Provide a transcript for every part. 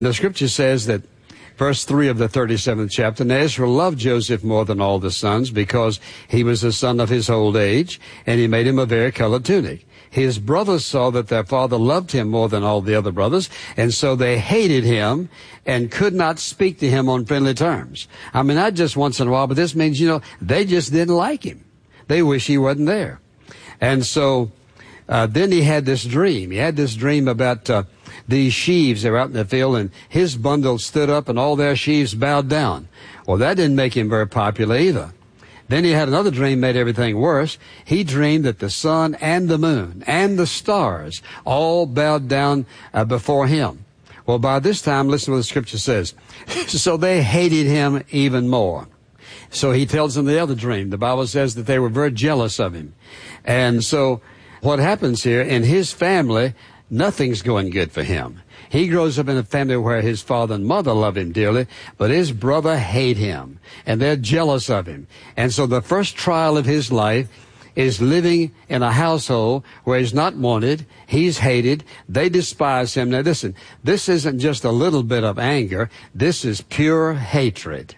The scripture says that verse 3 of the 37th chapter, "Now Israel loved Joseph more than all the sons, because he was the son of his old age, and he made him a varicolored tunic. His brothers saw that their father loved him more than all the other brothers, and so they hated him and could not speak to him on friendly terms." I mean, not just once in a while, but this means, they just didn't like him. They wish he wasn't there. And so then he had this dream. He had this dream about these sheaves that were out in the field, and his bundle stood up and all their sheaves bowed down. Well, that didn't make him very popular either. Then he had another dream, made everything worse. He dreamed that the sun and the moon and the stars all bowed down before him. Well, by this time, listen to what the scripture says. So they hated him even more. So he tells them the other dream. The Bible says that they were very jealous of him. And so what happens here, in his family, nothing's going good for him. He grows up in a family where his father and mother love him dearly, but his brother hate him, and they're jealous of him. And so the first trial of his life is living in a household where he's not wanted, he's hated, they despise him. Now listen, this isn't just a little bit of anger, this is pure hatred.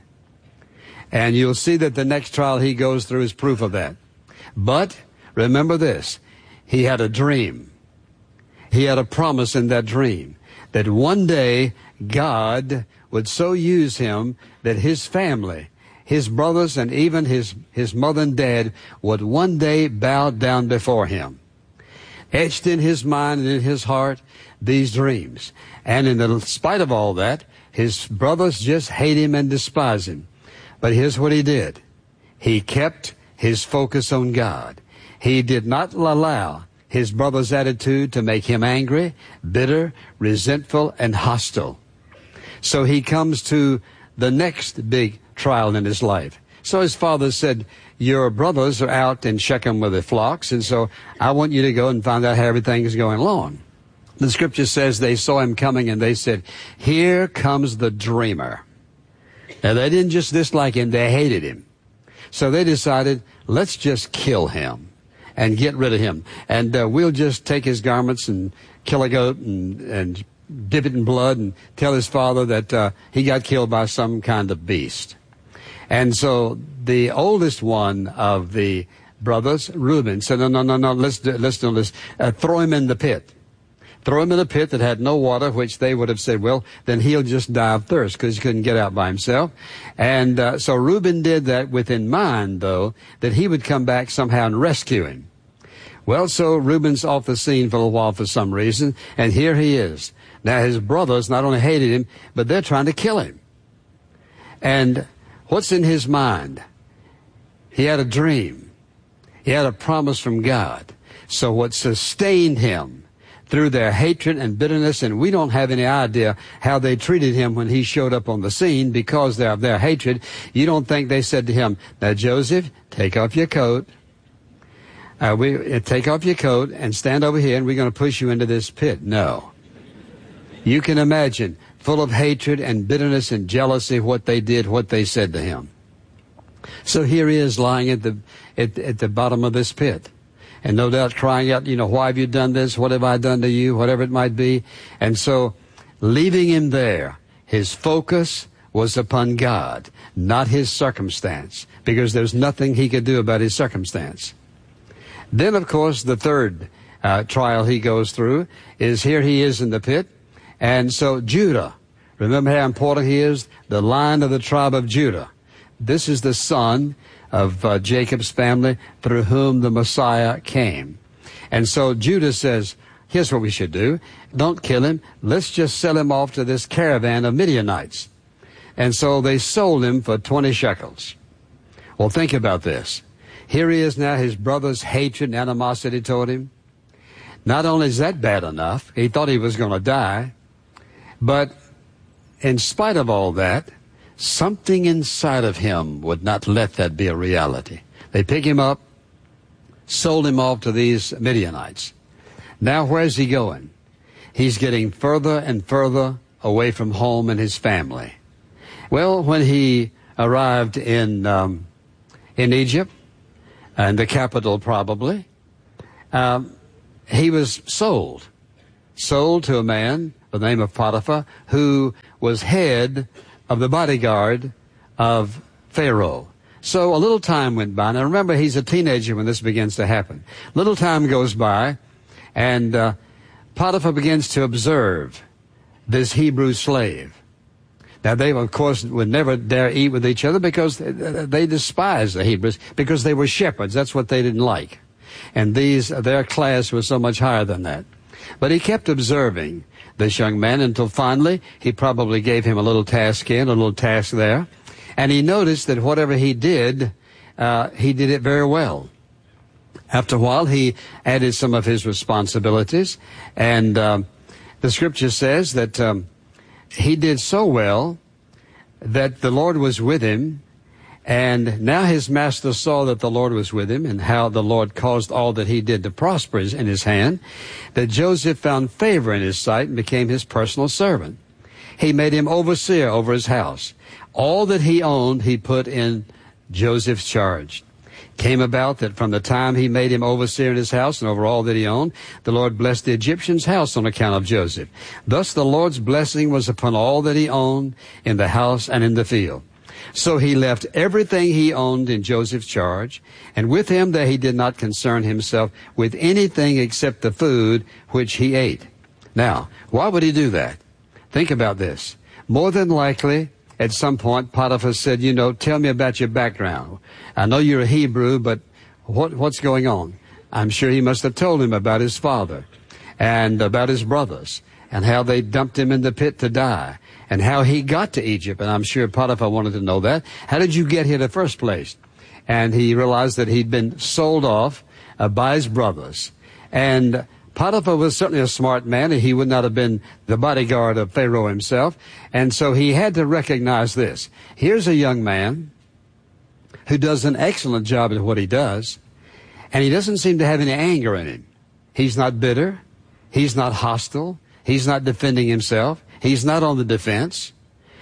And you'll see that the next trial he goes through is proof of that. But remember this, he had a dream. He had a promise in that dream that one day God would so use him that his family, his brothers, and even his mother and dad would one day bow down before him. Etched in his mind and in his heart, these dreams. And in spite of all that, his brothers just hate him and despise him. But here's what he did. He kept his focus on God. He did not allow his brother's attitude to make him angry, bitter, resentful, and hostile. So he comes to the next big trial in his life. So his father said, "Your brothers are out in Shechem with the flocks, and so I want you to go and find out how everything is going along." The scripture says they saw him coming and they said, "Here comes the dreamer." Now they didn't just dislike him, they hated him. So they decided, let's just kill him and get rid of him. And we'll just take his garments and kill a goat and dip it in blood and tell his father that he got killed by some kind of beast. And so the oldest one of the brothers, Reuben, said, no, let's do this. Throw him in the pit. Throw him in a pit that had no water, which they would have said, well, then he'll just die of thirst because he couldn't get out by himself. And so Reuben did that with in mind, though, that he would come back somehow and rescue him. Well, so Reuben's off the scene for a while for some reason, and here he is. Now, his brothers not only hated him, but they're trying to kill him. And what's in his mind? He had a dream. He had a promise from God. So what sustained him through their hatred and bitterness, and we don't have any idea how they treated him when he showed up on the scene because of their hatred. You don't think they said to him, "Now, Joseph, take off your coat. Take off your coat and stand over here, and we're going to push you into this pit." No. You can imagine, full of hatred and bitterness and jealousy, what they did, what they said to him. So here he is lying at the bottom of this pit. And no doubt crying out, why have you done this? What have I done to you? Whatever it might be. And so, leaving him there, his focus was upon God, not his circumstance, because there's nothing he could do about his circumstance. Then, of course, the third trial he goes through is here he is in the pit. And so Judah, remember how important he is? The line of the tribe of Judah. This is the son of Jacob's family through whom the Messiah came. And so Judah says, here's what we should do. Don't kill him. Let's just sell him off to this caravan of Midianites. And so they sold him for 20 shekels. Well, think about this. Here he is now, his brother's hatred and animosity toward him. Not only is that bad enough, he thought he was going to die, but in spite of all that, something inside of him would not let that be a reality. They pick him up, sold him off to these Midianites. Now where's he going? He's getting further and further away from home and his family. Well, when he arrived in Egypt, and the capital probably, he was sold to a man by the name of Potiphar, who was head of the bodyguard of Pharaoh. So a little time went by. Now remember, he's a teenager when this begins to happen. Little time goes by, and Potiphar begins to observe this Hebrew slave. Now they, of course, would never dare eat with each other because they despised the Hebrews, because they were shepherds. That's what they didn't like. And their class was so much higher than that. But he kept observing this young man until finally he probably gave him a little task here, a little task there. And he noticed that whatever he did it very well. After a while, he added some of his responsibilities. And the scripture says that he did so well that the Lord was with him. And now his master saw that the Lord was with him and how the Lord caused all that he did to prosper in his hand, that Joseph found favor in his sight and became his personal servant. He made him overseer over his house. All that he owned, he put in Joseph's charge. Came about that from the time he made him overseer in his house and over all that he owned, the Lord blessed the Egyptian's house on account of Joseph. Thus the Lord's blessing was upon all that he owned in the house and in the field. So he left everything he owned in Joseph's charge, and with him that he did not concern himself with anything except the food which he ate. Now, why would he do that? Think about this. More than likely, at some point, Potiphar said, tell me about your background. I know you're a Hebrew, but what's going on? I'm sure he must have told him about his father and about his brothers and how they dumped him in the pit to die and how he got to Egypt. And I'm sure Potiphar wanted to know that. How did you get here in the first place? And he realized that he'd been sold off by his brothers. And Potiphar was certainly a smart man, and he would not have been the bodyguard of Pharaoh himself. And so he had to recognize this. Here's a young man who does an excellent job at what he does, and he doesn't seem to have any anger in him. He's not bitter. He's not hostile. He's not defending himself. He's not on the defense.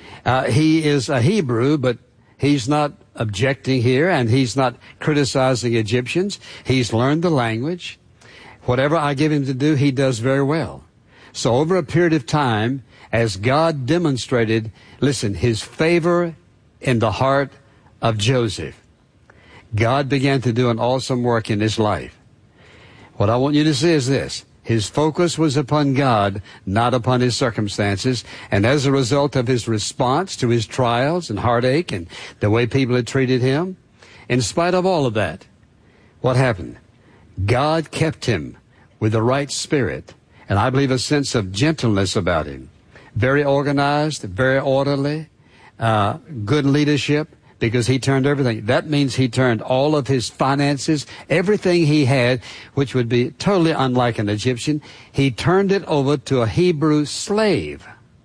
He is a Hebrew, but he's not objecting here, and he's not criticizing Egyptians. He's learned the language. Whatever I give him to do, he does very well. So over a period of time, as God demonstrated, listen, his favor in the heart of Joseph, God began to do an awesome work in his life. What I want you to see is this. His focus was upon God, not upon his circumstances. And as a result of his response to his trials and heartache and the way people had treated him, in spite of all of that, what happened? God kept him with the right spirit, and I believe a sense of gentleness about him. Very organized, very orderly, good leadership, because he turned everything. That means he turned all of his finances, everything he had, which would be totally unlike an Egyptian, he turned it over to a Hebrew slave.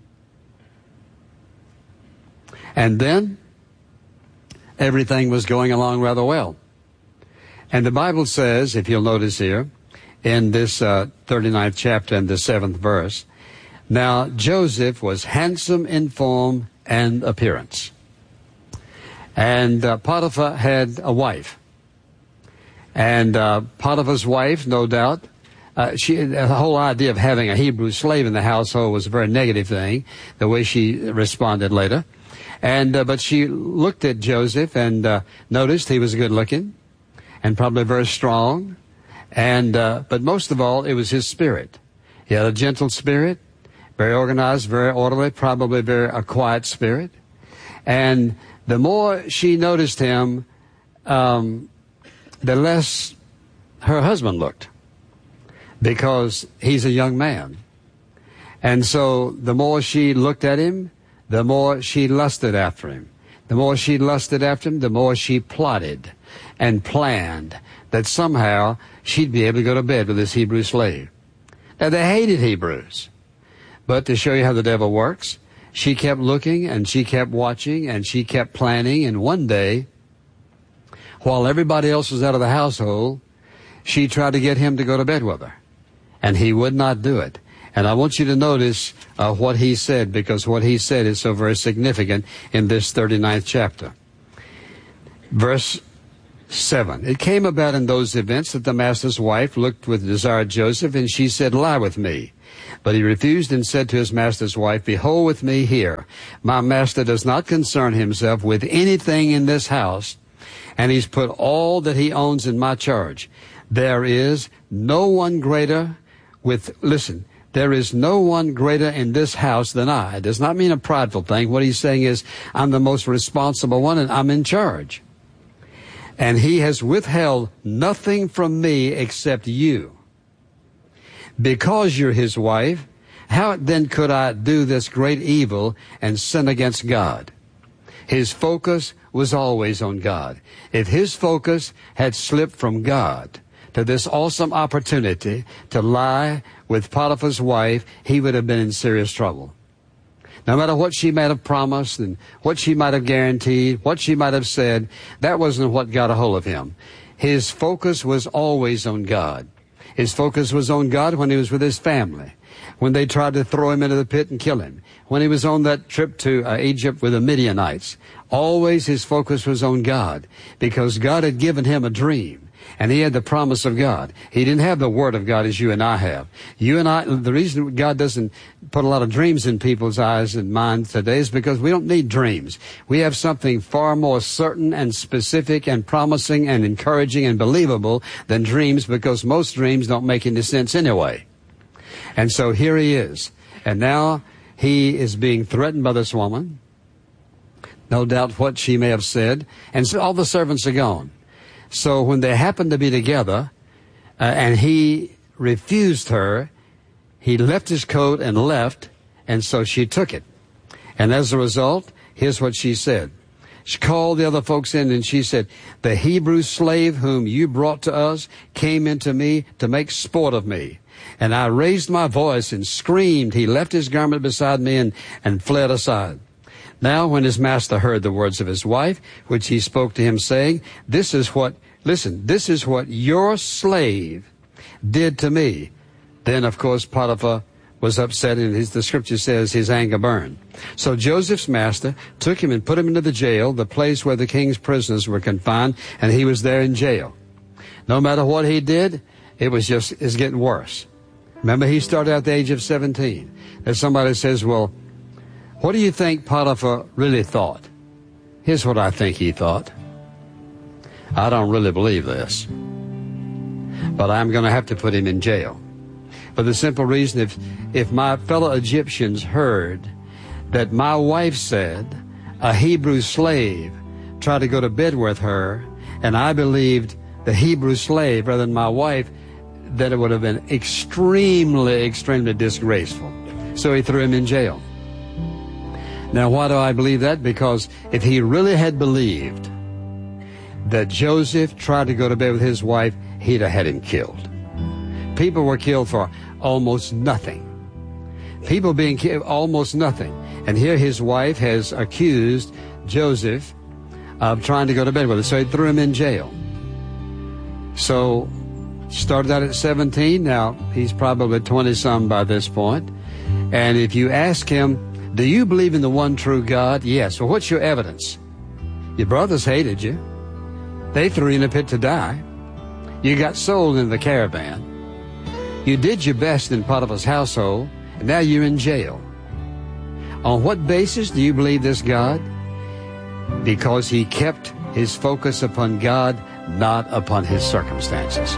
And then everything was going along rather well. And the Bible says, if you'll notice here, in this 39th chapter and the 7th verse, now Joseph was handsome in form and appearance. And Potiphar had a wife. And Potiphar's wife, no doubt, the whole idea of having a Hebrew slave in the household was a very negative thing, the way she responded later. And but she looked at Joseph and noticed he was good looking and probably very strong. And but most of all, it was his spirit. He had a gentle spirit, very organized, very orderly, probably a quiet spirit. And the more she noticed him, the less her husband looked, because he's a young man. And so the more she looked at him, the more she lusted after him. The more she lusted after him, the more she plotted and planned that somehow she'd be able to go to bed with this Hebrew slave. Now, they hated Hebrews. But to show you how the devil works, she kept looking and she kept watching and she kept planning. And one day, while everybody else was out of the household, she tried to get him to go to bed with her. And he would not do it. And I want you to notice what he said, because what he said is so very significant in this 39th chapter. Verse 7. It came about in those events that the master's wife looked with desire at Joseph, and she said, "Lie with me." But he refused and said to his master's wife, Behold with me here. My master does not concern himself with anything in this house, and he's put all that he owns in my charge. There is no one greater there is no one greater in this house than I. It does not mean a prideful thing. What he's saying is, I'm the most responsible one, and I'm in charge. And he has withheld nothing from me except you. Because you're his wife, how then could I do this great evil and sin against God? His focus was always on God. If his focus had slipped from God to this awesome opportunity to lie with Potiphar's wife, he would have been in serious trouble. No matter what she might have promised and what she might have guaranteed, what she might have said, that wasn't what got a hold of him. His focus was always on God. His focus was on God when he was with his family, when they tried to throw him into the pit and kill him, when he was on that trip to Egypt with the Midianites. Always his focus was on God, because God had given him a dream. And he had the promise of God. He didn't have the Word of God as you and I have. You and I, the reason God doesn't put a lot of dreams in people's eyes and minds today is because we don't need dreams. We have something far more certain and specific and promising and encouraging and believable than dreams, because most dreams don't make any sense anyway. And so here he is. And now he is being threatened by this woman. No doubt what she may have said. And so all the servants are gone. So when they happened to be together, and he refused her, he left his coat and left, and so she took it. And as a result, here's what she said. She called the other folks in and she said, The Hebrew slave whom you brought to us came into me to make sport of me. And I raised my voice and screamed. He left his garment beside me and fled aside. Now, when his master heard the words of his wife, which he spoke to him, saying, this is what your slave did to me. Then, of course, Potiphar was upset, and the scripture says his anger burned. So Joseph's master took him and put him into the jail, the place where the king's prisoners were confined, and he was there in jail. No matter what he did, it's getting worse. Remember, he started at the age of 17. If somebody says, well, what do you think Potiphar really thought? Here's what I think he thought. I don't really believe this, but I'm going to have to put him in jail. For the simple reason, if my fellow Egyptians heard that my wife said a Hebrew slave tried to go to bed with her, and I believed the Hebrew slave rather than my wife, then it would have been extremely, extremely disgraceful. So he threw him in jail. Now, why do I believe that? Because if he really had believed that Joseph tried to go to bed with his wife, he'd have had him killed. People were killed for almost nothing. People being killed, almost nothing. And here his wife has accused Joseph of trying to go to bed with her, so he threw him in jail. So, started out at 17. Now, he's probably 20-some by this point. And if you ask him, do you believe in the one true God? Yes. Well, what's your evidence? Your brothers hated you. They threw you in a pit to die. You got sold in the caravan. You did your best in Potiphar's household, and now you're in jail. On what basis do you believe this God? Because he kept his focus upon God, not upon his circumstances.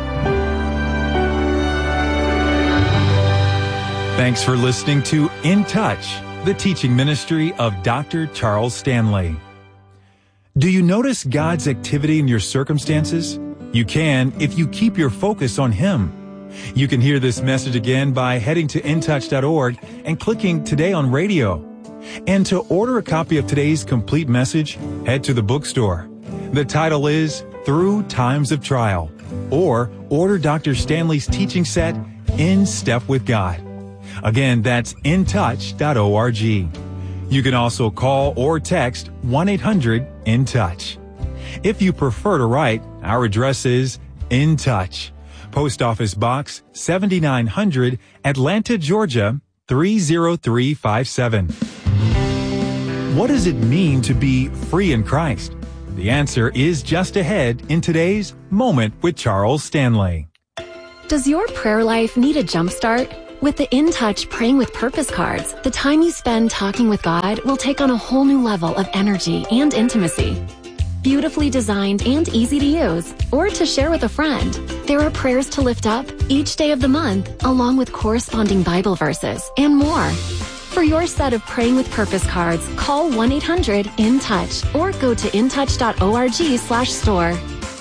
Thanks for listening to In Touch, the teaching ministry of Dr. Charles Stanley. Do you notice God's activity in your circumstances? You can if you keep your focus on Him. You can hear this message again by heading to intouch.org and clicking Today on Radio. And to order a copy of today's complete message, head to the bookstore. The title is Through Times of Trial, or order Dr. Stanley's teaching set, In Step with God. Again, that's intouch.org. You can also call or text 1-800-IN-TOUCH. If you prefer to write, our address is In Touch, Post Office Box 7900, Atlanta, Georgia 30357. What does it mean to be free in Christ? The answer is just ahead in today's Moment with Charles Stanley. Does your prayer life need a jump start? With the In Touch Praying with Purpose cards, the time you spend talking with God will take on a whole new level of energy and intimacy. Beautifully designed and easy to use, or to share with a friend, there are prayers to lift up each day of the month, along with corresponding Bible verses and more. For your set of Praying with Purpose cards, call 1-800-IN-TOUCH or go to intouch.org/store.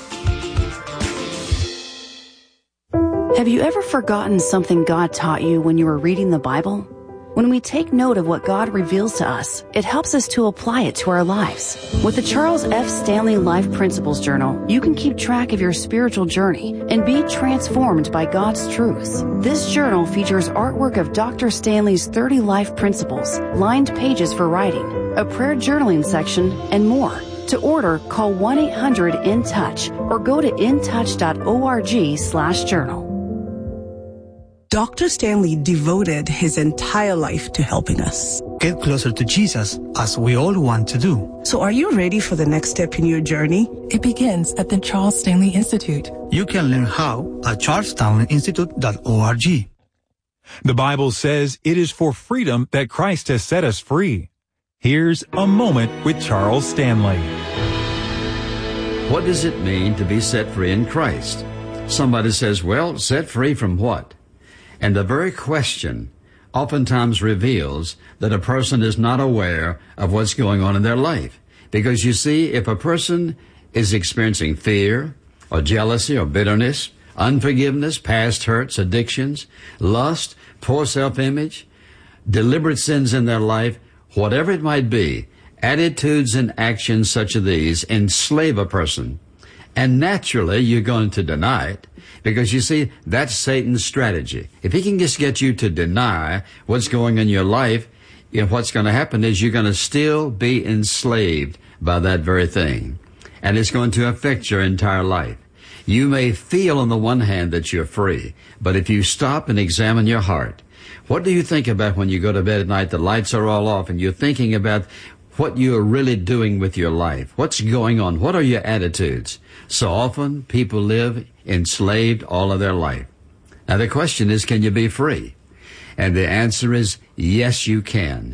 Have you ever forgotten something God taught you when you were reading the Bible? When we take note of what God reveals to us, it helps us to apply it to our lives. With the Charles F. Stanley Life Principles Journal, you can keep track of your spiritual journey and be transformed by God's truths. This journal features artwork of Dr. Stanley's 30 life principles, lined pages for writing, a prayer journaling section, and more. To order, call 1-800-IN-TOUCH or go to intouch.org/journal. Dr. Stanley devoted his entire life to helping us get closer to Jesus, as we all want to do. So are you ready for the next step in your journey? It begins at the Charles Stanley Institute. You can learn how at charlesstanleyinstitute.org. The Bible says it is for freedom that Christ has set us free. Here's a moment with Charles Stanley. What does it mean to be set free in Christ? Somebody says, well, set free from what? And the very question oftentimes reveals that a person is not aware of what's going on in their life. Because you see, if a person is experiencing fear or jealousy or bitterness, unforgiveness, past hurts, addictions, lust, poor self-image, deliberate sins in their life, whatever it might be, attitudes and actions such as these enslave a person. And naturally, you're going to deny it. Because you see, that's Satan's strategy. If he can just get you to deny what's going on in your life, what's going to happen is you're going to still be enslaved by that very thing. And it's going to affect your entire life. You may feel on the one hand that you're free, but if you stop and examine your heart, what do you think about when you go to bed at night, the lights are all off, and you're thinking about what you're really doing with your life? What's going on? What are your attitudes? So often, people live enslaved all of their life. Now, the question is, can you be free? And the answer is, yes, you can.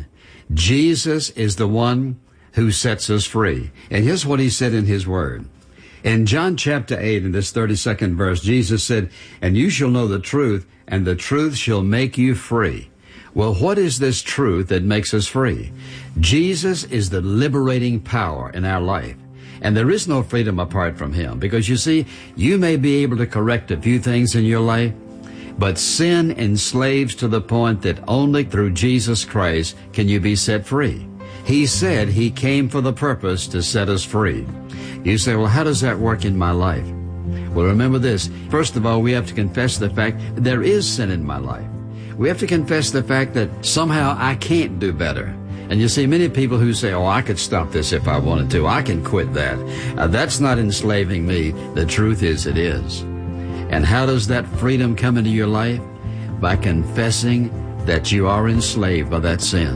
Jesus is the one who sets us free. And here's what he said in his word. In John chapter 8, in this 32nd verse, Jesus said, and you shall know the truth, and the truth shall make you free. Well, what is this truth that makes us free? Jesus is the liberating power in our life. And there is no freedom apart from him. Because you see, you may be able to correct a few things in your life, but sin enslaves to the point that only through Jesus Christ can you be set free. He said he came for the purpose to set us free. You say, well, how does that work in my life? Well, remember this. First of all, we have to confess the fact that there is sin in my life. We have to confess the fact that somehow I can't do better. And you see many people who say, oh, I could stop this if I wanted to. I can quit that. That's not enslaving me. The truth is it is. And how does that freedom come into your life? By confessing that you are enslaved by that sin.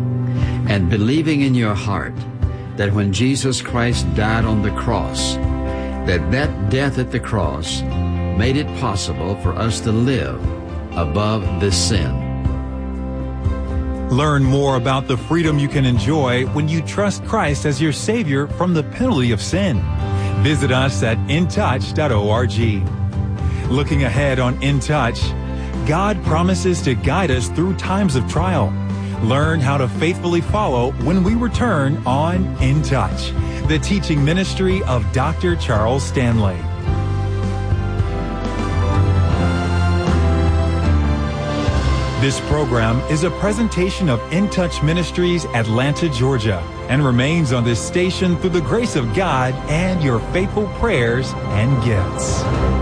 And believing in your heart that when Jesus Christ died on the cross, that death at the cross made it possible for us to live above this sin. Learn more about the freedom you can enjoy when you trust Christ as your Savior from the penalty of sin. Visit us at intouch.org. Looking ahead on In Touch, God promises to guide us through times of trial. Learn how to faithfully follow when we return on In Touch, the teaching ministry of Dr. Charles Stanley. This program is a presentation of In Touch Ministries, Atlanta, Georgia, and remains on this station through the grace of God and your faithful prayers and gifts.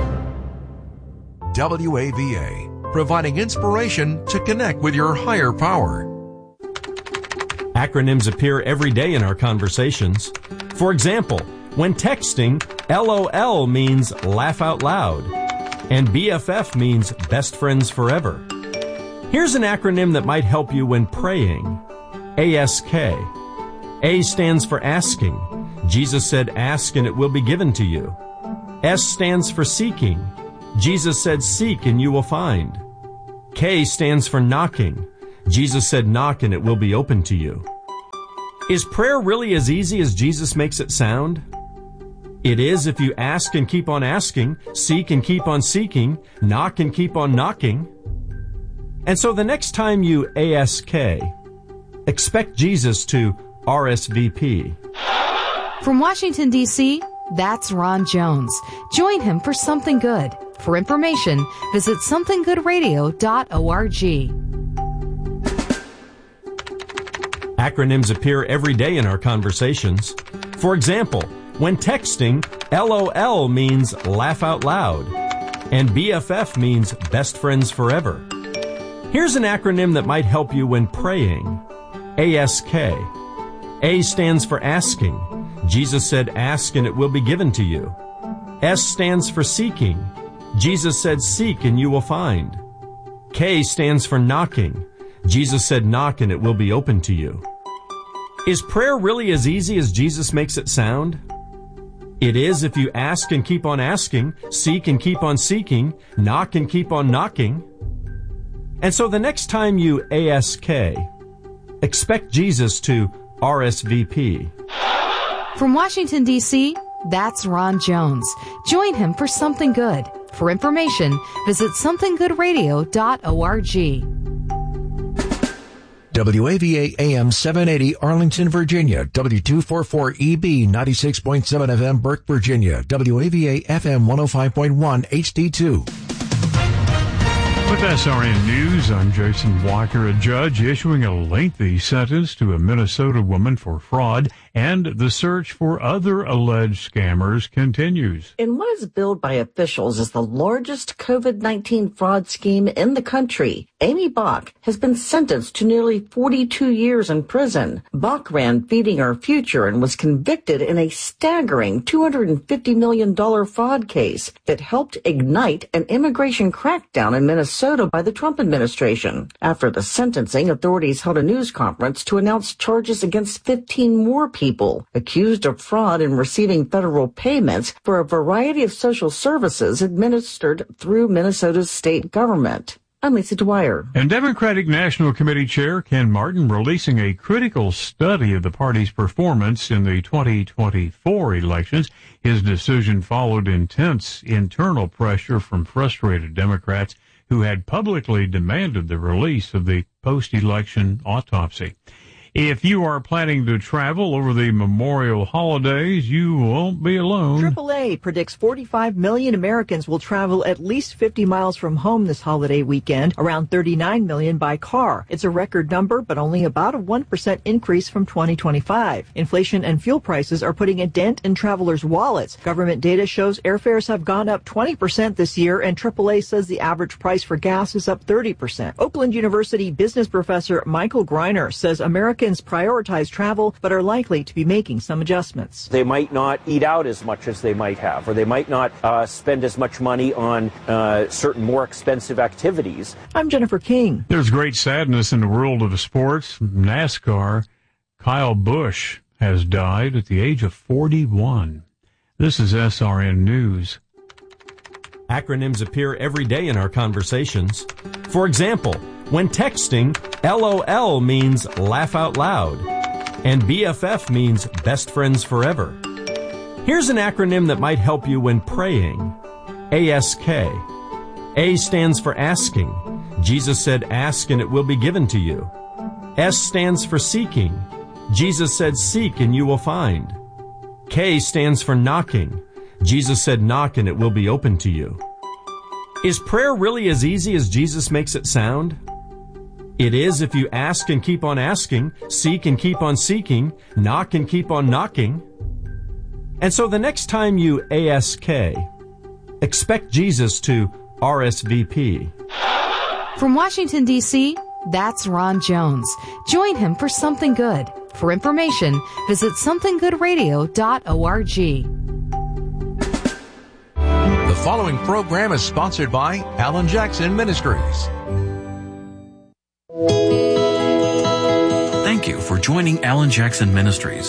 WAVA, providing inspiration to connect with your higher power. Acronyms appear every day in our conversations. For example, when texting, LOL means laugh out loud, and BFF means best friends forever. Here's an acronym that might help you when praying. ASK. A stands for asking. Jesus said, ask and it will be given to you. S stands for seeking. Jesus said, seek and you will find. K K stands for knocking. Jesus said knock and it will be open to you. Is prayer really as easy as Jesus makes it sound? It is if you ask and keep on asking, seek and keep on seeking, knock and keep on knocking. And so the next time you ask, expect Jesus to RSVP. From Washington, D.C., that's Ron Jones. Join him for Something Good. For information, visit somethinggoodradio.org. Acronyms appear every day in our conversations. For example, when texting, LOL means laugh out loud, and BFF means best friends forever. Here's an acronym that might help you when praying. ASK. A stands for asking. Jesus said, ask and it will be given to you. S stands for seeking. Jesus said, seek and you will find. K stands for knocking. Jesus said, knock and it will be open to you. Is prayer really as easy as Jesus makes it sound? It is if you ask and keep on asking, seek and keep on seeking, knock and keep on knocking. And so the next time you ask, expect Jesus to RSVP. From Washington, D.C., that's Ron Jones. Join him for Something Good. For information, visit somethinggoodradio.org. WAVA AM 780 Arlington, Virginia. W244EB 96.7 FM Burke, Virginia. WAVA FM 105.1 HD2. With SRN News, I'm Jason Walker. A judge issuing a lengthy sentence to a Minnesota woman for fraud, and the search for other alleged scammers continues. In what is billed by officials as the largest COVID-19 fraud scheme in the country, Amy Bach has been sentenced to nearly 42 years in prison. Bach ran Feeding Our Future and was convicted in a staggering $250 million fraud case that helped ignite an immigration crackdown in Minnesota by the Trump administration. After the sentencing, authorities held a news conference to announce charges against 15 more people accused of fraud in receiving federal payments for a variety of social services administered through Minnesota's state government. I'm Lisa Dwyer. And Democratic National Committee Chair Ken Martin releasing a critical study of the party's performance in the 2024 elections. His decision followed intense internal pressure from frustrated Democrats who had publicly demanded the release of the post-election autopsy. If you are planning to travel over the Memorial holidays, you won't be alone. AAA predicts 45 million Americans will travel at least 50 miles from home this holiday weekend, around 39 million by car. It's a record number, but only about a 1% increase from 2025. Inflation and fuel prices are putting a dent in travelers' wallets. Government data shows airfares have gone up 20% this year, and AAA says the average price for gas is up 30%. Oakland University business professor Michael Greiner says Americans prioritize travel, but are likely to be making some adjustments. They might not eat out as much as they might have, or they might not spend as much money on certain more expensive activities. I'm Jennifer King. There's great sadness in the world of sports. NASCAR. Kyle Busch has died at the age of 41. This is SRN News. Acronyms appear every day in our conversations. For example, when texting, LOL means laugh out loud, and BFF means best friends forever. Here's an acronym that might help you when praying. ASK. A stands for asking. Jesus said, ask and it will be given to you. S stands for seeking. Jesus said, seek and you will find. K stands for knocking. Jesus said, knock and it will be open to you. Is prayer really as easy as Jesus makes it sound? It is if you ask and keep on asking, seek and keep on seeking, knock and keep on knocking. And so the next time you ask, expect Jesus to RSVP. From Washington, D.C., that's Ron Jones. Join him for Something Good. For information, visit somethinggoodradio.org. The following program is sponsored by Alan Jackson Ministries. Thank you for joining Alan Jackson Ministries.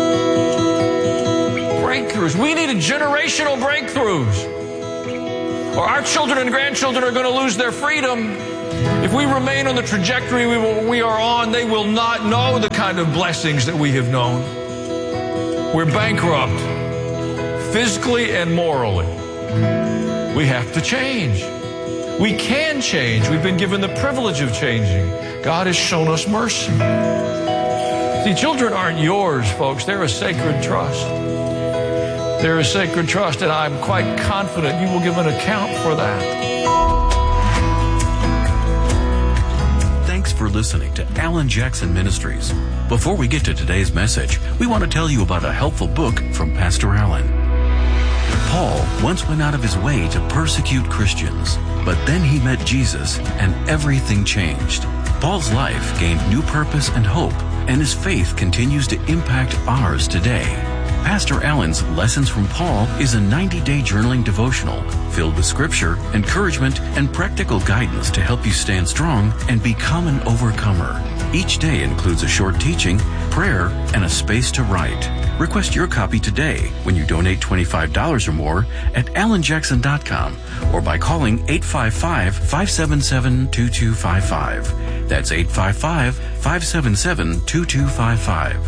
Breakthroughs. We needed generational breakthroughs. or our children and grandchildren are going to lose their freedom. If we remain on the trajectory we are on, they will not know the kind of blessings that we have known. We're bankrupt, physically and morally. We have to change. We can change. We've been given the privilege of changing. God has shown us mercy. See, children aren't yours, folks. They're a sacred trust. They're a sacred trust, and I'm quite confident you will give an account for that. Thanks for listening to Alan Jackson Ministries. Before we get to today's message, we want to tell you about a helpful book from Pastor Alan. Paul once went out of his way to persecute Christians, but then he met Jesus and everything changed. Paul's life gained new purpose and hope, and his faith continues to impact ours today. Pastor Alan's Lessons from Paul is a 90-day journaling devotional filled with scripture, encouragement, and practical guidance to help you stand strong and become an overcomer. Each day includes a short teaching, prayer, and a space to write. Request your copy today when you donate $25 or more at alanjackson.com or by calling 855-577-2255. That's 855-577-2255.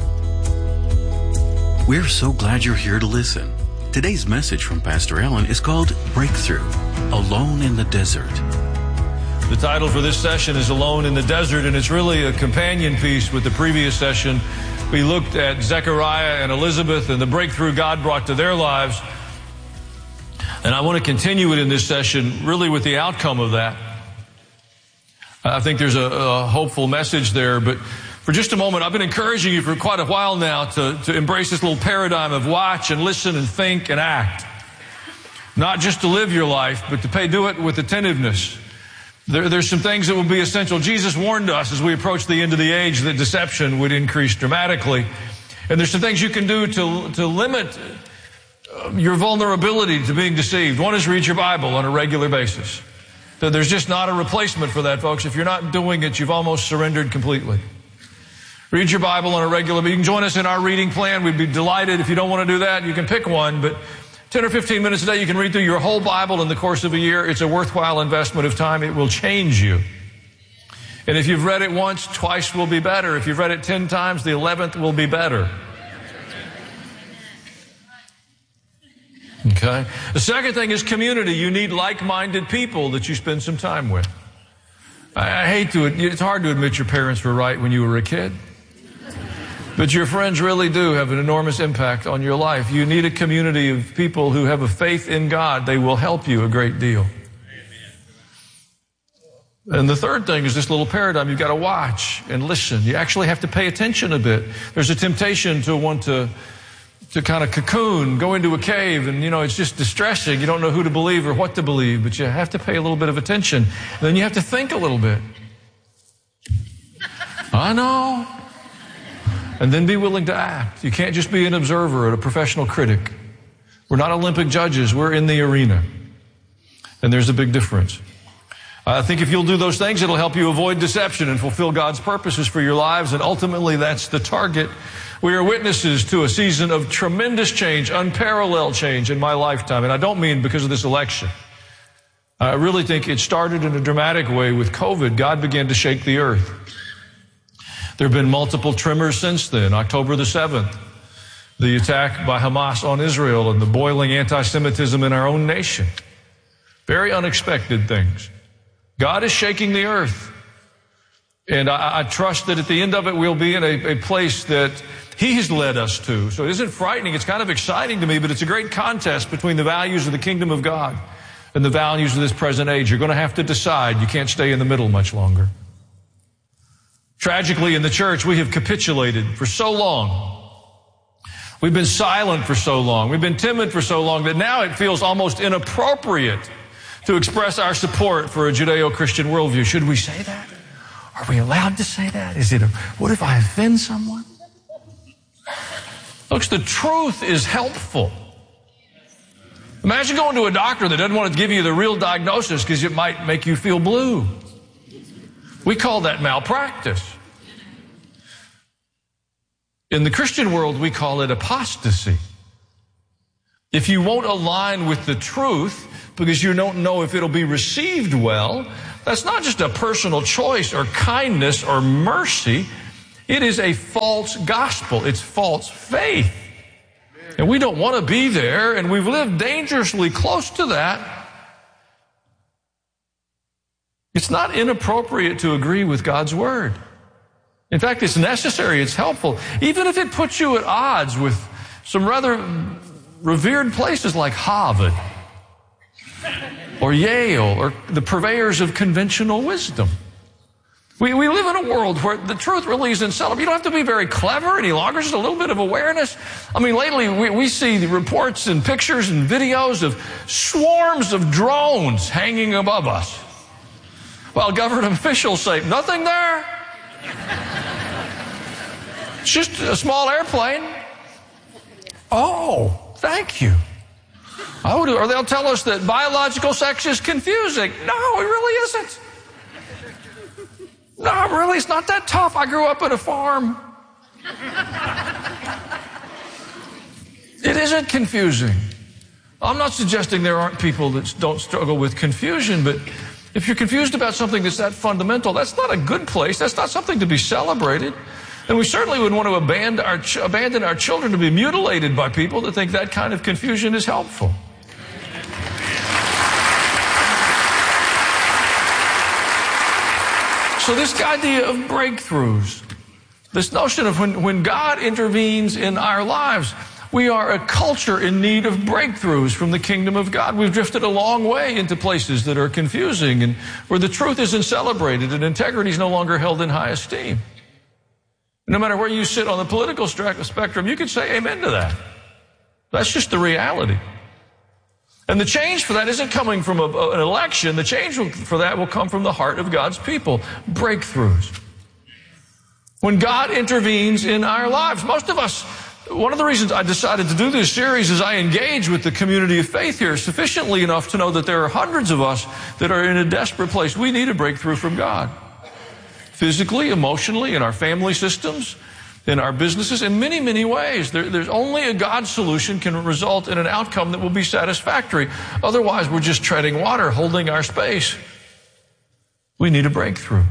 We're so glad you're here to listen. Today's message from Pastor Alan is called Breakthrough, Alone in the Desert. The title for this session is Alone in the Desert, and it's really a companion piece with the previous session. We looked at Zechariah and Elizabeth and the breakthrough God brought to their lives. And I want to continue it in this session really with the outcome of that. I think there's a hopeful message there, but for just a moment, I've been encouraging you for quite a while now to embrace this little paradigm of watch and listen and think and act. Not just to live your life, but to do it with attentiveness. There's some things that will be essential. Jesus warned us as we approach the end of the age that deception would increase dramatically. And there's some things you can do to limit your vulnerability to being deceived. One is read your Bible on a regular basis. There's just not a replacement for that, folks. If you're not doing it, you've almost surrendered completely. Read your Bible on a regular basis. You can join us in our reading plan. We'd be delighted. If you don't want to do that, you can pick one. But 10 or 15 minutes a day, you can read through your whole Bible in the course of a year. It's a worthwhile investment of time. It will change you. And if you've read it once, twice will be better. If you've read it 10 times, the 11th will be better. Okay? The second thing is community. You need like-minded people that you spend some time with. I hate to, it's hard to admit your parents were right when you were a kid. But your friends really do have an enormous impact on your life. You need a community of people who have a faith in God. They will help you a great deal. And the third thing is this little paradigm. You've got to watch and listen. You actually have to pay attention a bit. There's a temptation to want to kind of cocoon, go into a cave, and, it's just distressing. You don't know who to believe or what to believe, but you have to pay a little bit of attention. And then you have to think a little bit. I know. And then be willing to act. You can't just be an observer or a professional critic. We're not Olympic judges. We're in the arena. And there's a big difference. I think if you'll do those things, it'll help you avoid deception and fulfill God's purposes for your lives. And ultimately, that's the target. We are witnesses to a season of tremendous change, unparalleled change in my lifetime. And I don't mean because of this election. I really think it started in a dramatic way with COVID. God began to shake the earth. There have been multiple tremors since then. October the 7th, the attack by Hamas on Israel and the boiling anti-Semitism in our own nation. Very unexpected things. God is shaking the earth. And I trust that at the end of it, we'll be in a place that He has led us to. So it isn't frightening. It's kind of exciting to me, but it's a great contest between the values of the kingdom of God and the values of this present age. You're going to have to decide. You can't stay in the middle much longer. Tragically, in the church, we have capitulated for so long. We've been silent for so long. We've been timid for so long that now it feels almost inappropriate to express our support for a Judeo-Christian worldview. Should we say that? Are we allowed to say that? What if I offend someone? Folks, the truth is helpful. Imagine going to a doctor that doesn't want to give you the real diagnosis because it might make you feel blue. We call that malpractice. In the Christian world, we call it apostasy. If you won't align with the truth, because you don't know if it'll be received well. That's not just a personal choice or kindness or mercy. It is a false gospel. It's false faith. And we don't want to be there, and we've lived dangerously close to that. It's not inappropriate to agree with God's Word. In fact, it's necessary, it's helpful, even if it puts you at odds with some rather revered places like Harvard or Yale or the purveyors of conventional wisdom. We live in a world where the truth really isn't celebrated. You don't have to be very clever any longer, just a little bit of awareness. I mean, lately we see the reports and pictures and videos of swarms of drones hanging above us, while government officials say, nothing there. It's just a small airplane. Oh, thank you. Or they'll tell us that biological sex is confusing. No, it really isn't. No, really, it's not that tough. I grew up at a farm. It isn't confusing. I'm not suggesting there aren't people that don't struggle with confusion, but if you're confused about something that's that fundamental, that's not a good place. That's not something to be celebrated. And we certainly would want to abandon our children to be mutilated by people that think that kind of confusion is helpful. So this idea of breakthroughs, this notion of when God intervenes in our lives, we are a culture in need of breakthroughs from the kingdom of God. We've drifted a long way into places that are confusing and where the truth isn't celebrated and integrity is no longer held in high esteem. No matter where you sit on the political spectrum, you could say amen to that. That's just the reality. And the change for that isn't coming from an election. The change for that will come from the heart of God's people. Breakthroughs. When God intervenes in our lives, most of us, one of the reasons I decided to do this series is I engage with the community of faith here sufficiently enough to know that there are hundreds of us that are in a desperate place. We need a breakthrough from God. Physically, emotionally, in our family systems, in our businesses, in many, many ways. There's only a God solution can result in an outcome that will be satisfactory. Otherwise, we're just treading water, holding our space. We need a breakthrough.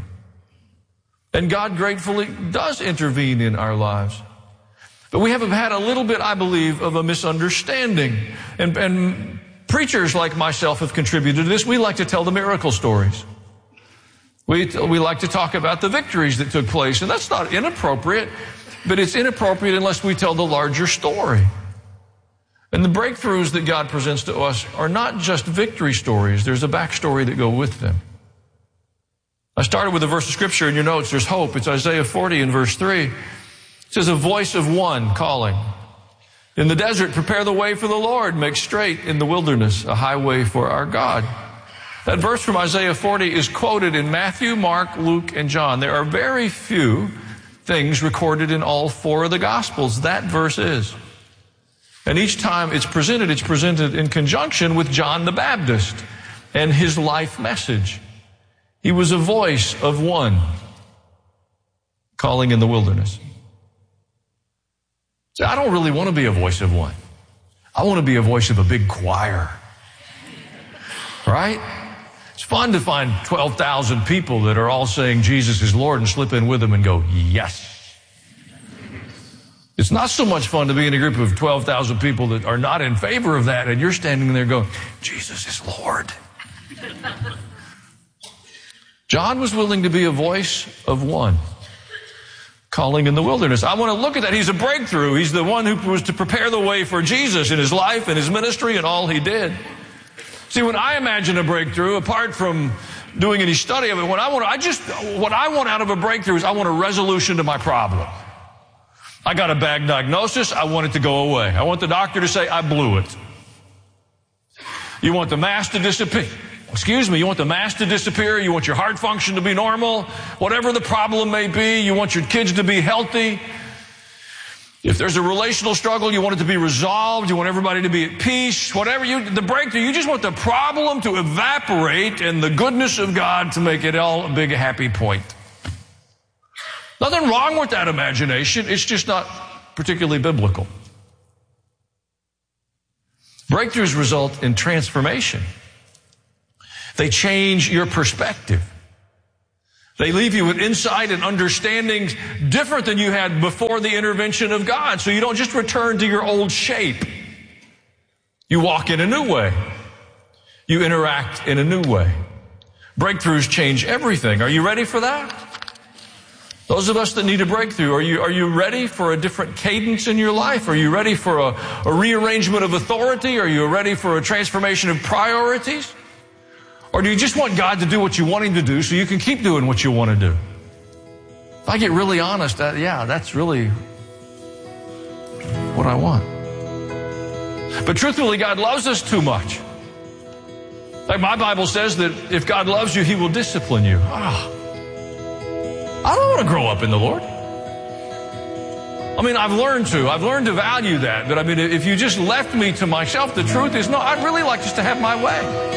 And God gratefully does intervene in our lives. But we have had a little bit, I believe, of a misunderstanding. And preachers like myself have contributed to this. We like to tell the miracle stories. We like to talk about the victories that took place, and that's not inappropriate, but it's inappropriate unless we tell the larger story. And the breakthroughs that God presents to us are not just victory stories. There's a backstory that go with them. I started with a verse of Scripture in your notes. There's hope. It's Isaiah 40 and verse 3. It says, a voice of one calling. In the desert, prepare the way for the Lord. Make straight in the wilderness a highway for our God. That verse from Isaiah 40 is quoted in Matthew, Mark, Luke, and John. There are very few things recorded in all four of the Gospels. That verse is. And each time it's presented in conjunction with John the Baptist and his life message. He was a voice of one calling in the wilderness. So I don't really want to be a voice of one. I want to be a voice of a big choir. Right? It's fun to find 12,000 people that are all saying Jesus is Lord and slip in with them and go, yes. It's not so much fun to be in a group of 12,000 people that are not in favor of that and you're standing there going, Jesus is Lord. John was willing to be a voice of one, calling in the wilderness. I want to look at that. He's a breakthrough. He's the one who was to prepare the way for Jesus in his life and his ministry and all he did. See, when I imagine a breakthrough, apart from doing any study of it, what I want out of a breakthrough is I want a resolution to my problem. I got a bad diagnosis. I want it to go away. I want the doctor to say, I blew it. You want the mass to disappear. You want the mass to disappear. You want your heart function to be normal. Whatever the problem may be, you want your kids to be healthy. If there's a relational struggle, you want it to be resolved. You want everybody to be at peace. The breakthrough, you just want the problem to evaporate and the goodness of God to make it all a big happy point. Nothing wrong with that imagination. It's just not particularly biblical. Breakthroughs result in transformation. They change your perspective. They leave you with insight and understanding different than you had before the intervention of God. So you don't just return to your old shape. You walk in a new way. You interact in a new way. Breakthroughs change everything. Are you ready for that? Those of us that need a breakthrough, are you ready for a different cadence in your life? Are you ready for a rearrangement of authority? Are you ready for a transformation of priorities? Or do you just want God to do what you want Him to do so you can keep doing what you want to do? If I get really honest, that's really what I want. But truthfully, God loves us too much. Like my Bible says that if God loves you, He will discipline you. I don't want to grow up in the Lord. I mean, I've learned to value that. But I mean, if you just left me to myself, the truth is, no, I'd really like just to have my way.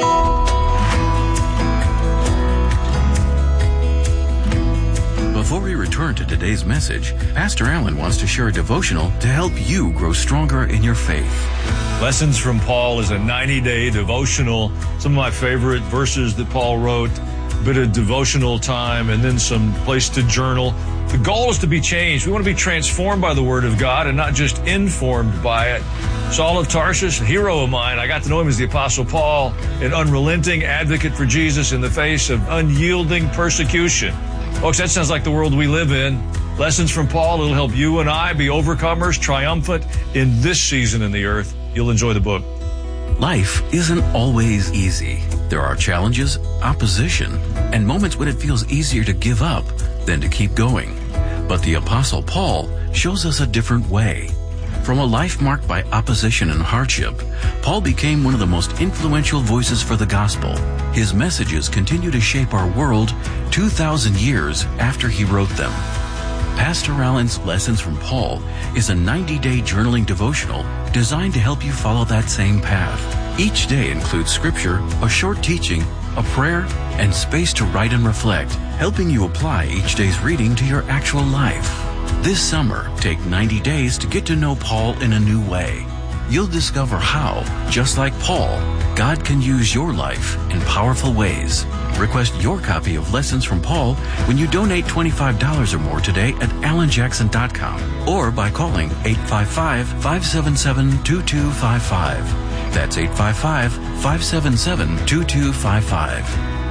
Before we return to today's message, Pastor Allen wants to share a devotional to help you grow stronger in your faith. Lessons from Paul is a 90-day devotional. Some of my favorite verses that Paul wrote, a bit of devotional time, and then some place to journal. The goal is to be changed. We want to be transformed by the Word of God and not just informed by it. Saul of Tarsus, a hero of mine, I got to know him as the Apostle Paul, an unrelenting advocate for Jesus in the face of unyielding persecution. Folks, that sounds like the world we live in. Lessons from Paul, it'll help you and I be overcomers, triumphant in this season in the earth. You'll enjoy the book. Life isn't always easy. There are challenges, opposition, and moments when it feels easier to give up than to keep going. But the Apostle Paul shows us a different way. From a life marked by opposition and hardship, Paul became one of the most influential voices for the gospel. His messages continue to shape our world 2,000 years after he wrote them. Pastor Allen's Lessons from Paul is a 90-day journaling devotional designed to help you follow that same path. Each day includes scripture, a short teaching, a prayer, and space to write and reflect, helping you apply each day's reading to your actual life. This summer, take 90 days to get to know Paul in a new way. You'll discover how, just like Paul, God can use your life in powerful ways. Request your copy of Lessons from Paul when you donate $25 or more today at alanjackson.com or by calling 855-577-2255. That's 855-577-2255.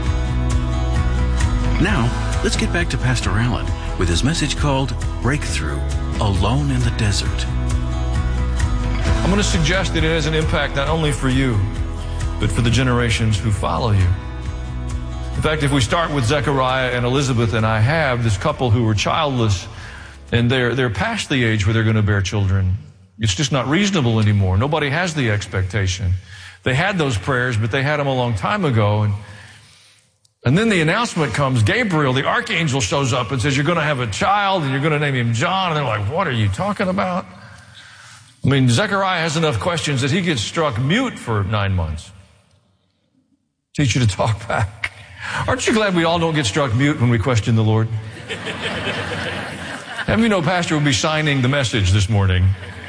Now, let's get back to Pastor Allen with his message called Breakthrough, Alone in the Desert. I'm going to suggest that it has an impact not only for you, but for the generations who follow you. In fact, if we start with Zechariah and Elizabeth, and I have this couple who were childless, and they're past the age where they're going to bear children. It's just not reasonable anymore. Nobody has the expectation. They had those prayers, but they had them a long time ago, and then the announcement comes, Gabriel, the archangel, shows up and says, you're going to have a child and you're going to name him John. And they're like, what are you talking about? I mean, Zechariah has enough questions that he gets struck mute for 9 months. Teach you to talk back. Aren't you glad we all don't get struck mute when we question the Lord? Have you know Pastor will be signing the message this morning?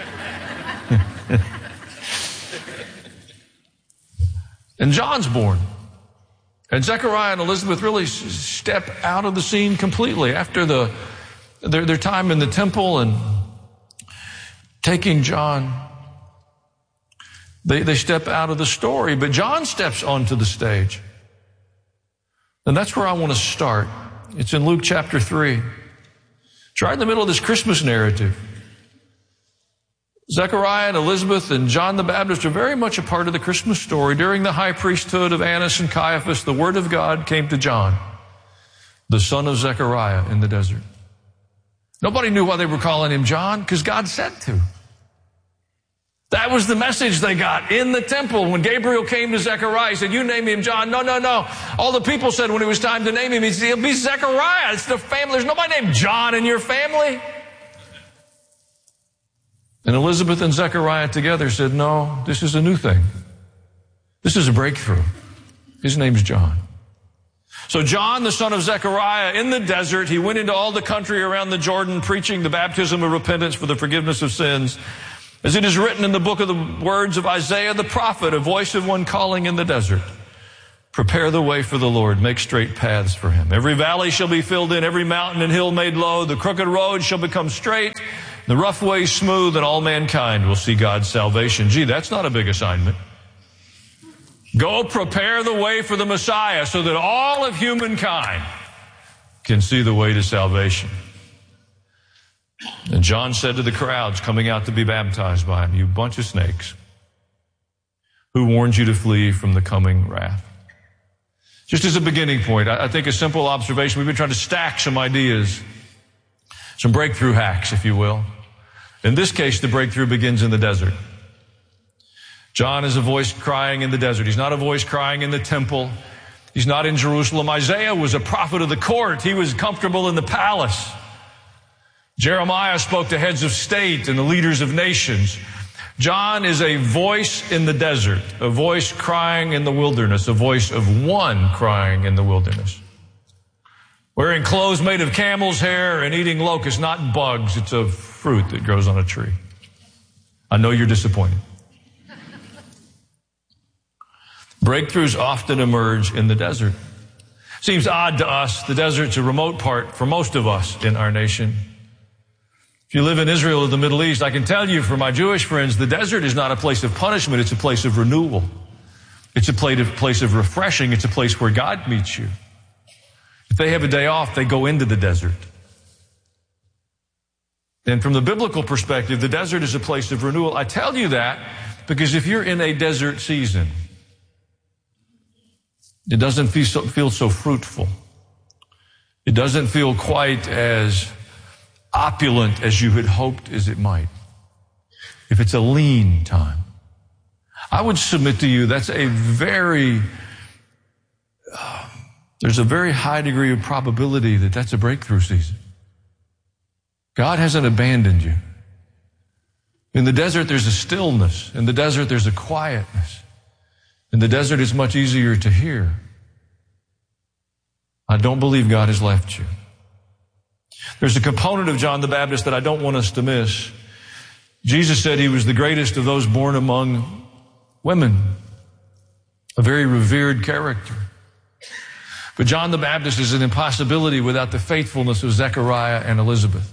And John's born. And Zechariah and Elizabeth really step out of the scene completely after their time in the temple and taking John. They step out of the story, but John steps onto the stage. And that's where I want to start. It's in Luke chapter 3. It's right in the middle of this Christmas narrative. Zechariah and Elizabeth and John the Baptist are very much a part of the Christmas story. During the high priesthood of Annas and Caiaphas, the word of God came to John, the son of Zechariah, in the desert. Nobody knew why they were calling him John, because God said to. That was the message they got in the temple. When Gabriel came to Zechariah, he said, you name him John. No. All the people said when it was time to name him, he'll be Zechariah. It's the family. There's nobody named John in your family. And Elizabeth and Zechariah together said, no, this is a new thing. This is a breakthrough. His name's John. So John, the son of Zechariah, in the desert, he went into all the country around the Jordan, preaching the baptism of repentance for the forgiveness of sins. As it is written in the book of the words of Isaiah the prophet, a voice of one calling in the desert, Prepare the way for the Lord. Make straight paths for him. Every valley shall be filled in, every mountain and hill made low. The crooked road shall become straight, the rough way smooth, and all mankind will see God's salvation. Gee, that's not a big assignment. Go prepare the way for the Messiah so that all of humankind can see the way to salvation. And John said to the crowds coming out to be baptized by him, you bunch of snakes, who warned you to flee from the coming wrath? Just as a beginning point, I think a simple observation, we've been trying to stack some ideas, some breakthrough hacks, if you will. In this case, the breakthrough begins in the desert. John is a voice crying in the desert. He's not a voice crying in the temple. He's not in Jerusalem. Isaiah was a prophet of the court. He was comfortable in the palace. Jeremiah spoke to heads of state and the leaders of nations. John is a voice in the desert, a voice crying in the wilderness, a voice of one crying in the wilderness. Wearing clothes made of camel's hair and eating locusts, not bugs. It's a fruit that grows on a tree. I know you're disappointed. Breakthroughs often emerge in the desert. Seems odd to us. The desert's a remote part for most of us in our nation. If you live in Israel or the Middle East, I can tell you for my Jewish friends, the desert is not a place of punishment. It's a place of renewal. It's a place of refreshing. It's a place where God meets you. If they have a day off, they go into the desert. And from the biblical perspective, the desert is a place of renewal. I tell you that because if you're in a desert season, it doesn't feel so fruitful. It doesn't feel quite as opulent as you had hoped as it might. If it's a lean time, I would submit to you that's there's a very high degree of probability that that's a breakthrough season. God hasn't abandoned you. In the desert, there's a stillness. In the desert, there's a quietness. In the desert, it's much easier to hear. I don't believe God has left you. There's a component of John the Baptist that I don't want us to miss. Jesus said he was the greatest of those born among women, a very revered character. But John the Baptist is an impossibility without the faithfulness of Zechariah and Elizabeth.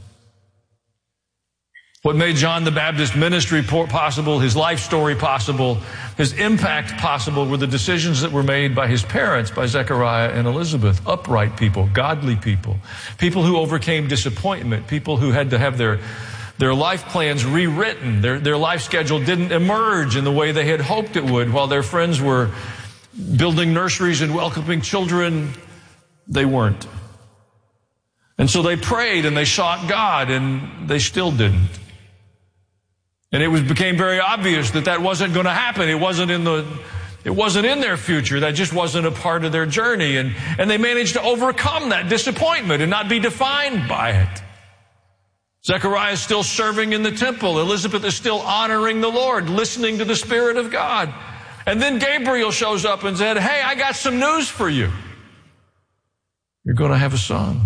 What made John the Baptist ministry possible, his life story possible, his impact possible were the decisions that were made by his parents, by Zechariah and Elizabeth. Upright people, godly people, people who overcame disappointment, people who had to have their life plans rewritten. Their life schedule didn't emerge in the way they had hoped it would. While their friends were building nurseries and welcoming children, they weren't. And so they prayed and they sought God, and they still didn't. And it became very obvious that wasn't going to happen. It wasn't in their future. That just wasn't a part of their journey. And they managed to overcome that disappointment and not be defined by it. Zechariah is still serving in the temple. Elizabeth is still honoring the Lord, listening to the Spirit of God. And then Gabriel shows up and said, hey, I got some news for you. You're going to have a son.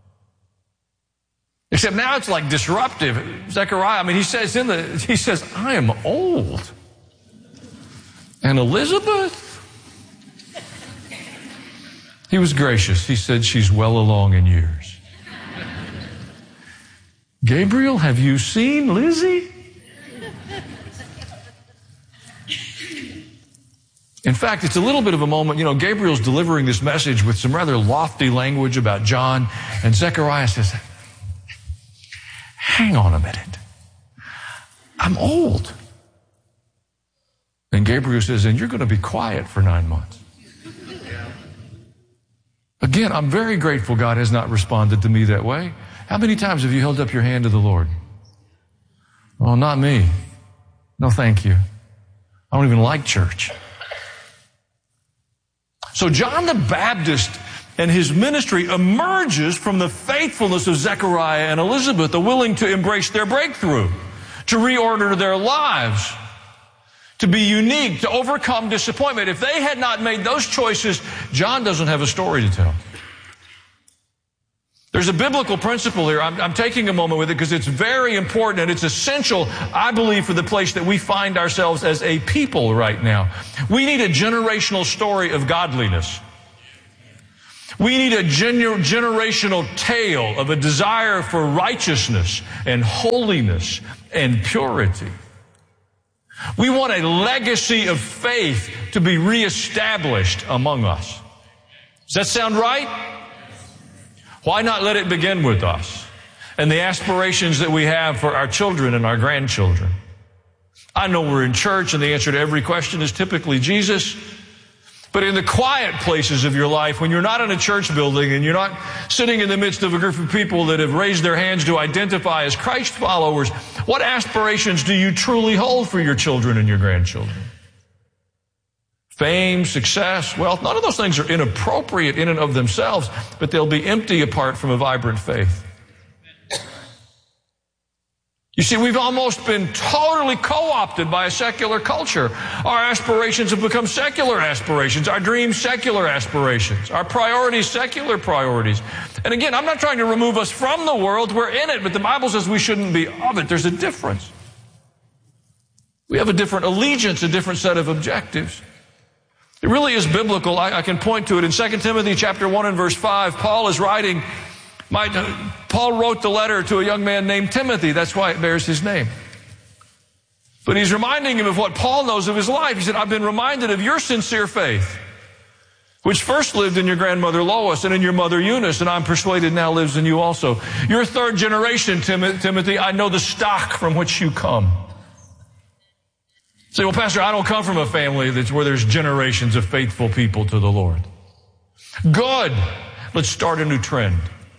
Except now it's like disruptive. Zechariah, he says, I am old. And Elizabeth? He was gracious. He said, she's well along in years. Gabriel, have you seen Lizzie? In fact, it's a little bit of a moment. Gabriel's delivering this message with some rather lofty language about John, and Zechariah says, hang on a minute. I'm old. And Gabriel says, and you're going to be quiet for 9 months. Again, I'm very grateful God has not responded to me that way. How many times have you held up your hand to the Lord? Oh, not me. No, thank you. I don't even like church. So John the Baptist and his ministry emerges from the faithfulness of Zechariah and Elizabeth, the willing to embrace their breakthrough, to reorder their lives, to be unique, to overcome disappointment. If they had not made those choices, John doesn't have a story to tell. There's a biblical principle here. I'm taking a moment with it because it's very important and it's essential, I believe, for the place that we find ourselves as a people right now. We need a generational story of godliness. We need a generational tale of a desire for righteousness and holiness and purity. We want a legacy of faith to be reestablished among us. Does that sound right? Why not let it begin with us and the aspirations that we have for our children and our grandchildren? I know we're in church and the answer to every question is typically Jesus. But in the quiet places of your life, when you're not in a church building and you're not sitting in the midst of a group of people that have raised their hands to identify as Christ followers, what aspirations do you truly hold for your children and your grandchildren? Fame, success, wealth, none of those things are inappropriate in and of themselves, but they'll be empty apart from a vibrant faith. You see, we've almost been totally co-opted by a secular culture. Our aspirations have become secular aspirations. Our dreams, secular aspirations. Our priorities, secular priorities. And again, I'm not trying to remove us from the world. We're in it, but the Bible says we shouldn't be of it. There's a difference. We have a different allegiance, a different set of objectives. It really is biblical. I can point to it in 2 Timothy chapter 1 and verse 5. Paul is writing, Paul wrote the letter to a young man named Timothy. That's why it bears his name. But he's reminding him of what Paul knows of his life. He said, I've been reminded of your sincere faith, which first lived in your grandmother Lois and in your mother Eunice, and I'm persuaded now lives in you also. You're third generation, Timothy. I know the stock from which you come. Say, well, Pastor, I don't come from a family where there's generations of faithful people to the Lord. Good. Let's start a new trend.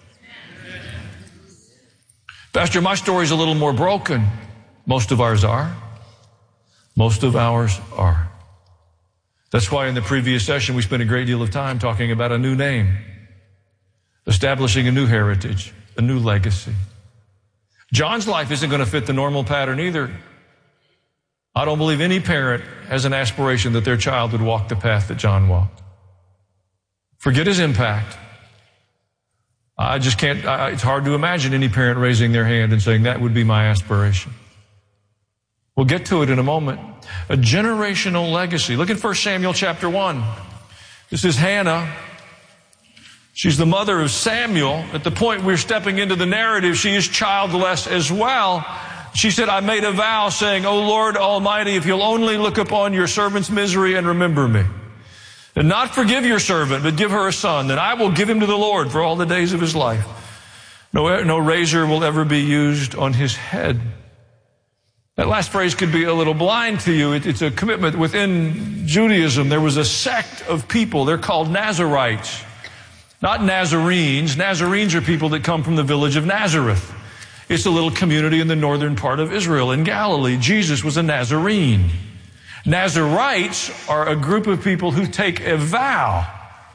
Pastor, my story's a little more broken. Most of ours are. Most of ours are. That's why in the previous session we spent a great deal of time talking about a new name, establishing a new heritage, a new legacy. John's life isn't going to fit the normal pattern either. I don't believe any parent has an aspiration that their child would walk the path that John walked. Forget his impact. I just can't, it's hard to imagine any parent raising their hand and saying that would be my aspiration. We'll get to it in a moment. A generational legacy. Look at 1 Samuel chapter 1. This is Hannah. She's the mother of Samuel. At the point we're stepping into the narrative, she is childless as well. She said, I made a vow saying, O Lord Almighty, if you'll only look upon your servant's misery and remember me, and not forgive your servant, but give her a son, then I will give him to the Lord for all the days of his life. No razor will ever be used on his head. That last phrase could be a little blind to you. It's a commitment. Within Judaism, there was a sect of people. They're called Nazarites, not Nazarenes. Nazarenes are people that come from the village of Nazareth. It's a little community in the northern part of Israel, in Galilee. Jesus was a Nazarene. Nazarites are a group of people who take a vow,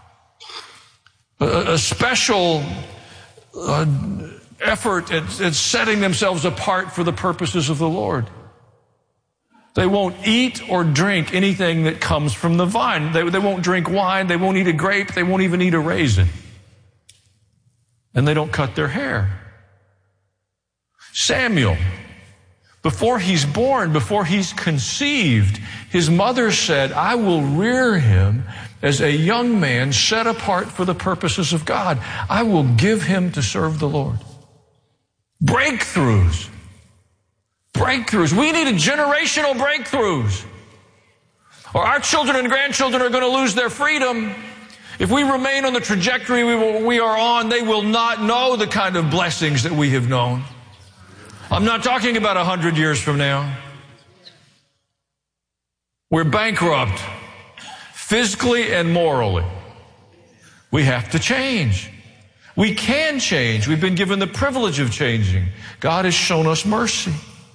a special effort at setting themselves apart for the purposes of the Lord. They won't eat or drink anything that comes from the vine. They won't drink wine. They won't eat a grape. They won't even eat a raisin. And they don't cut their hair. Samuel, before he's born, before he's conceived, his mother said, I will rear him as a young man set apart for the purposes of God. I will give him to serve the Lord. Breakthroughs. Breakthroughs. We need generational breakthroughs. Or our children and grandchildren are going to lose their freedom. If we remain on the trajectory we are on, they will not know the kind of blessings that we have known. I'm not talking about 100 years from now. We're bankrupt, physically and morally. We have to change. We can change. We've been given the privilege of changing. God has shown us mercy.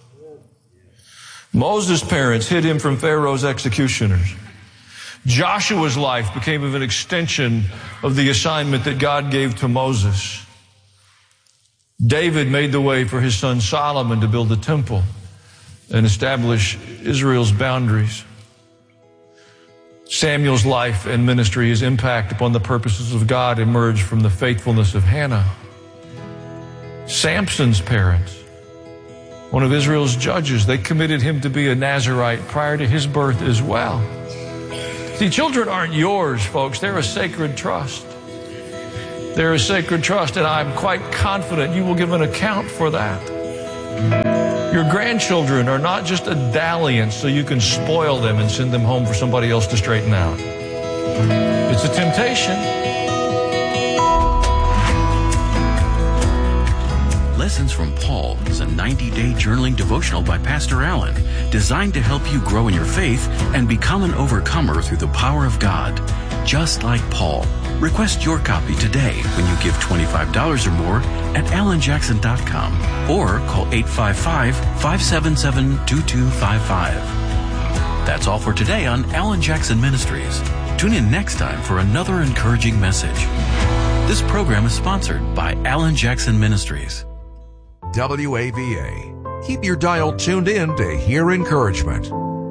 Moses' parents hid him from Pharaoh's executioners. Joshua's life became an extension of the assignment that God gave to Moses. David made the way for his son Solomon to build the temple and establish Israel's boundaries. Samuel's life and ministry, his impact upon the purposes of God, emerged from the faithfulness of Hannah. Samson's parents, one of Israel's judges, they committed him to be a Nazirite prior to his birth as well. See, children aren't yours, folks. They're a sacred trust. They're a sacred trust, and I'm quite confident you will give an account for that. Your grandchildren are not just a dalliance so you can spoil them and send them home for somebody else to straighten out. It's a temptation. Lessons from Paul is a 90-day journaling devotional by Pastor Allen, designed to help you grow in your faith and become an overcomer through the power of God, just like Paul. Request your copy today when you give $25 or more at alanjackson.com or call 855-577-2255. That's all for today on Alan Jackson Ministries. Tune in next time for another encouraging message. This program is sponsored by Alan Jackson Ministries. WAVA. Keep your dial tuned in to hear encouragement.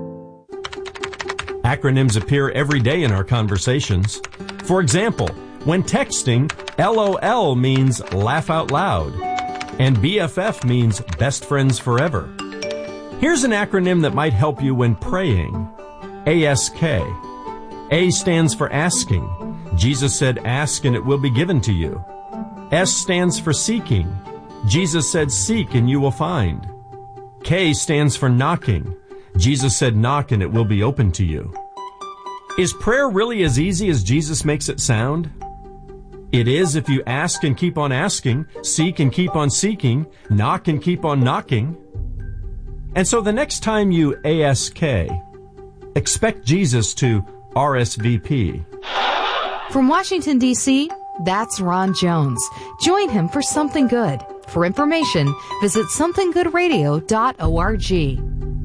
Acronyms appear every day in our conversations. For example, when texting, LOL means laugh out loud, and BFF means best friends forever. Here's an acronym that might help you when praying. ASK. A stands for asking. Jesus said, ask and it will be given to you. S stands for seeking. Jesus said, seek and you will find. K stands for knocking. Jesus said, knock and it will be open to you. Is prayer really as easy as Jesus makes it sound? It is if you ask and keep on asking, seek and keep on seeking, knock and keep on knocking. And so the next time you ASK, expect Jesus to RSVP. From Washington, D.C., that's Ron Jones. Join him for Something Good. For information, visit somethinggoodradio.org.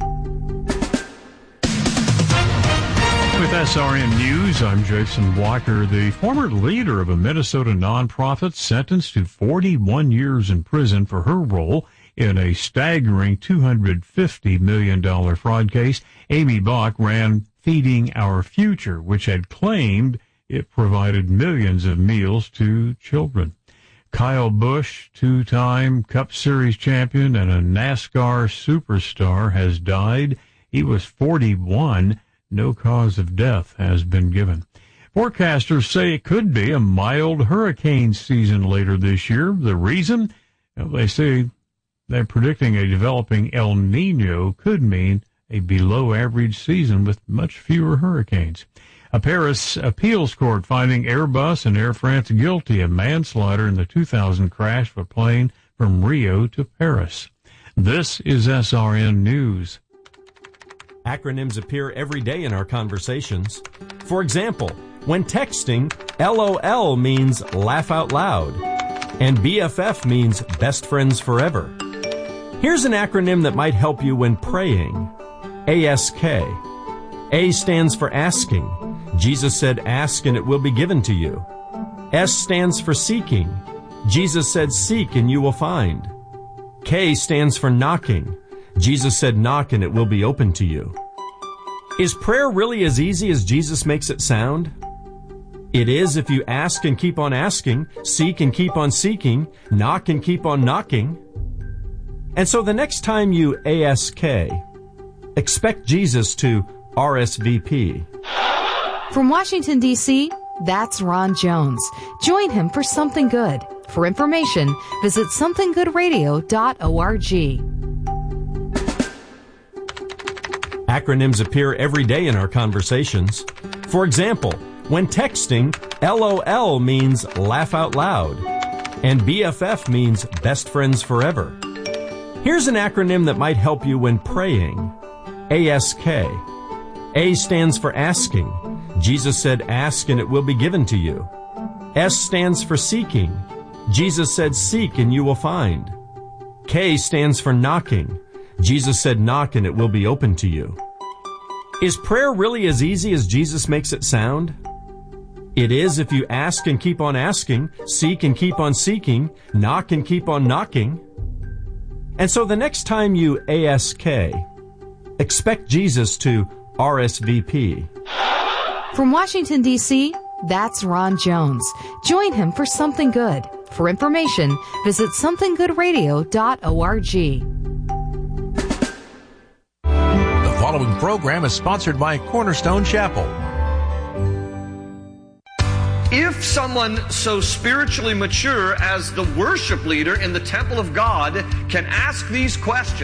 With SRN News, I'm Jason Walker. The former leader of a Minnesota nonprofit sentenced to 41 years in prison for her role in a staggering $250 million fraud case. Amy Bach ran Feeding Our Future, which had claimed it provided millions of meals to children. Kyle Busch, two-time Cup Series champion and a NASCAR superstar, has died. He was 41. No cause of death has been given. Forecasters say it could be a mild hurricane season later this year. The reason? Well, they say they're predicting a developing El Nino could mean a below-average season with much fewer hurricanes. A Paris appeals court finding Airbus and Air France guilty of manslaughter in the 2000 crash of a plane from Rio to Paris. This is SRN News. Acronyms appear every day in our conversations. For example, when texting, LOL means laugh out loud, and BFF means best friends forever. Here's an acronym that might help you when praying. ASK. A stands for asking. Jesus said, ask and it will be given to you. S stands for seeking. Jesus said, seek and you will find. K stands for knocking. Jesus said, knock and it will be open to you. Is prayer really as easy as Jesus makes it sound? It is if you ask and keep on asking, seek and keep on seeking, knock and keep on knocking. And so the next time you ASK, expect Jesus to RSVP. From Washington, D.C., that's Ron Jones. Join him for Something Good. For information, visit somethinggoodradio.org. Acronyms appear every day in our conversations. For example, when texting, LOL means laugh out loud, and BFF means best friends forever. Here's an acronym that might help you when praying. ASK. A stands for asking. Jesus said, ask and it will be given to you. S stands for seeking. Jesus said, seek and you will find. K stands for knocking. Jesus said, knock and it will be open to you. Is prayer really as easy as Jesus makes it sound? It is if you ask and keep on asking, seek and keep on seeking, knock and keep on knocking. And so the next time you ASK, expect Jesus to RSVP. From Washington, D.C., that's Ron Jones. Join him for Something Good. For information, visit somethinggoodradio.org. The following program is sponsored by Cornerstone Chapel. If someone so spiritually mature as the worship leader in the temple of God can ask these questions,